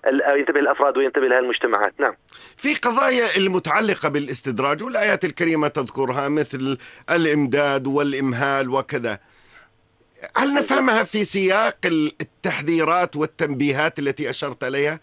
ينتبه الأفراد وينتبه لها المجتمعات. نعم. في قضايا المتعلقة بالاستدراج والآيات الكريمة تذكرها مثل الإمداد والإمهال وكذا، هل نفهمها في سياق التحذيرات والتنبيهات التي أشرت إليها؟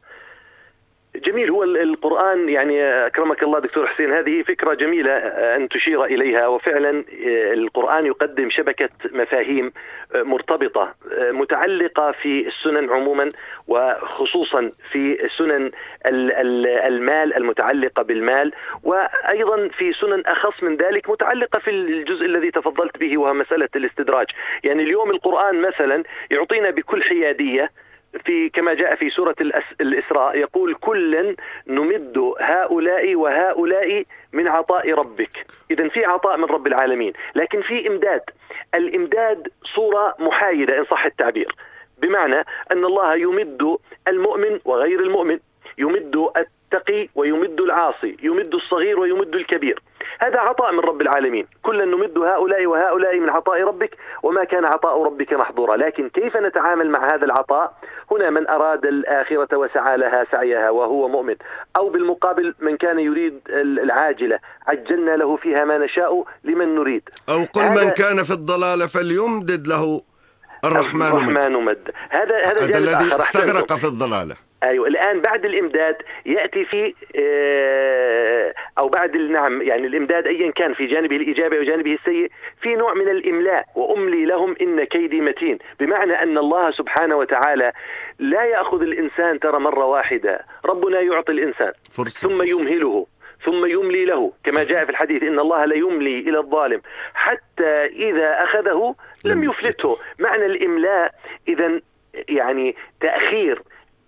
جميل. هو القرآن يعني أكرمك الله دكتور حسين، هذه فكرة جميلة أن تشير إليها، وفعلا القرآن يقدم شبكة مفاهيم مرتبطة متعلقة في السنن عموما، وخصوصا في سنن المال المتعلقة بالمال، وأيضا في سنن أخص من ذلك متعلقة في الجزء الذي تفضلت به وهو مسألة الاستدراج. يعني اليوم القرآن مثلا يعطينا بكل حيادية في كما جاء في سورة الإسراء، يقول كلا نمد هؤلاء وهؤلاء من عطاء ربك. إذن في عطاء من رب العالمين، لكن في إمداد. الإمداد صورة محايدة إن صح التعبير، بمعنى أن الله يمد المؤمن وغير المؤمن، يمد التقي ويمد العاصي، يمد الصغير ويمد الكبير. هذا عطاء من رب العالمين، كلا نمد هؤلاء وهؤلاء من عطاء ربك وما كان عطاء ربك محظورا. لكن كيف نتعامل مع هذا العطاء؟ هنا من أراد الآخرة وسعى لها سعيها وهو مؤمن، أو بالمقابل من كان يريد العاجلة عجلنا له فيها ما نشاء لمن نريد. أو قل من كان في الضلال فليمدد له الرحمن مد. هذا الذي استغرق في الضلالة. أيوة. الآن بعد الإمداد يأتي في أو بعد نعم يعني الإمداد أيا كان في جانبه الإيجابي وجانبه السيء، في نوع من الإملاء، وأملي لهم إن كيدي متين، بمعنى أن الله سبحانه وتعالى لا يأخذ الإنسان ترى مرة واحدة. ربنا يعطي الإنسان ثم يمهله ثم يملي له، كما جاء في الحديث إن الله لا يملي إلى الظالم حتى إذا أخذه لم يفلته. معنى الإملاء إذن يعني تأخير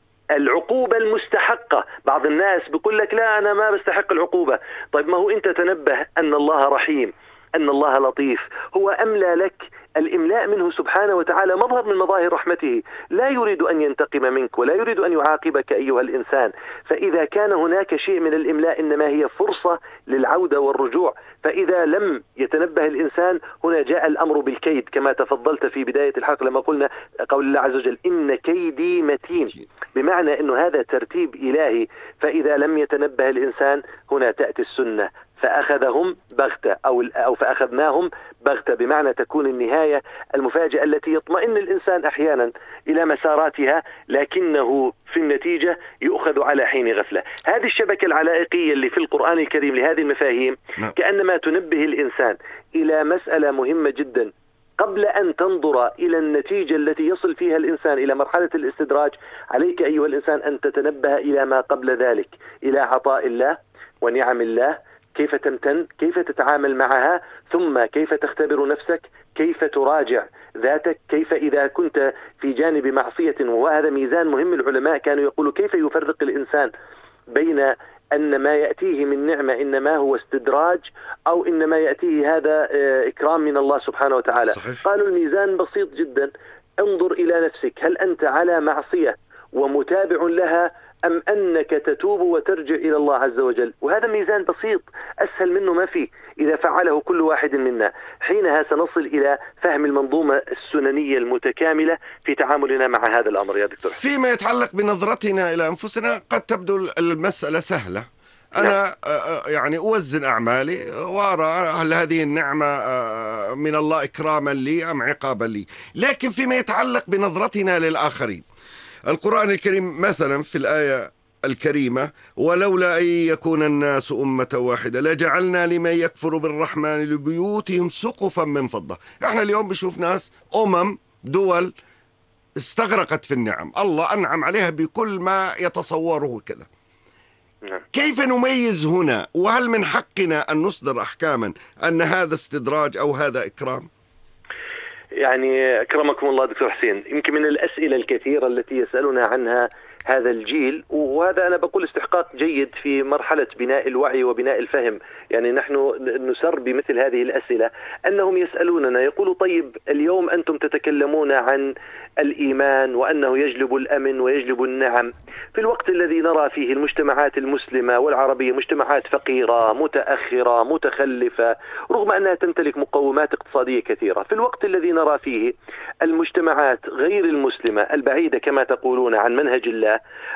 العقوبة المستحقة. بعض الناس بيقول لك لا أنا ما بستحق العقوبة. طيب ما هو أنت تنبه أن الله رحيم، أن الله لطيف، هو أملى لك. الإملاء منه سبحانه وتعالى مظهر من مظاهر رحمته، لا يريد أن ينتقم منك ولا يريد أن يعاقبك أيها الإنسان. فإذا كان هناك شيء من الإملاء إنما هي فرصة للعودة والرجوع. فإذا لم يتنبه الإنسان هنا جاء الأمر بالكيد، كما تفضلت في بداية الحلقة لما قلنا قول الله عز وجل إن كيدي متين، بمعنى أنه هذا ترتيب إلهي. فإذا لم يتنبه الإنسان هنا تأتي السنة فأخذهم بغتة أو فأخذناهم بغتة، بمعنى تكون النهاية المفاجئة التي يطمئن الإنسان أحيانا إلى مساراتها، لكنه في النتيجة يؤخذ على حين غفلة. هذه الشبكة العلائقية اللي في القرآن الكريم لهذه المفاهيم كأنما تنبه الإنسان إلى مسألة مهمة جدا. قبل أن تنظر إلى النتيجة التي يصل فيها الإنسان إلى مرحلة الاستدراج، عليك أيها الإنسان أن تتنبه إلى ما قبل ذلك، إلى عطاء الله ونعم الله، كيف تمتن، كيف تتعامل معها، ثم كيف تختبر نفسك، كيف تراجع ذاتك، كيف إذا كنت في جانب معصية. وهذا ميزان مهم. العلماء كانوا يقولوا كيف يفرق الإنسان بين أن ما يأتيه من نعمة إنما هو استدراج أو إنما يأتيه هذا إكرام من الله سبحانه وتعالى. صحيح. قالوا الميزان بسيط جدا، انظر إلى نفسك، هل أنت على معصية ومتابع لها أم أنك تتوب وترجع إلى الله عز وجل؟ وهذا ميزان بسيط أسهل منه ما فيه. إذا فعله كل واحد منا حينها سنصل إلى فهم المنظومة السننية المتكاملة في تعاملنا مع هذا الأمر. يا دكتور فيما يتعلق بنظرتنا إلى أنفسنا قد تبدو المسألة سهلة. أنا يعني أوزن أعمالي وأرى هل هذه النعمة من الله إكراما لي أم عقابا لي. لكن فيما يتعلق بنظرتنا للآخرين، القرآن الكريم مثلا في الآية الكريمة ولولا أن يكون الناس أمة واحدة لجعلنا لمن يكفر بالرحمن لبيوتهم سقفا من فضة. احنا اليوم بشوف ناس دول استغرقت في النعم، الله أنعم عليها بكل ما يتصوره كذا. كيف نميز هنا؟ وهل من حقنا أن نصدر أحكاما أن هذا استدراج أو هذا إكرام؟ يعني أكرمكم الله دكتور حسين، يمكن من الأسئلة الكثيرة التي يسألنا عنها هذا الجيل، وهذا أنا بقول استحقاق جيد في مرحلة بناء الوعي وبناء الفهم. يعني نحن نسر بمثل هذه الأسئلة، أنهم يسألوننا يقولوا طيب اليوم أنتم تتكلمون عن الإيمان وأنه يجلب الأمن ويجلب النعم، في الوقت الذي نرى فيه المجتمعات المسلمة والعربية مجتمعات فقيرة متأخرة متخلفة رغم أنها تمتلك مقومات اقتصادية كثيرة، في الوقت الذي نرى فيه المجتمعات غير المسلمة البعيدة كما تقولون عن منهج الله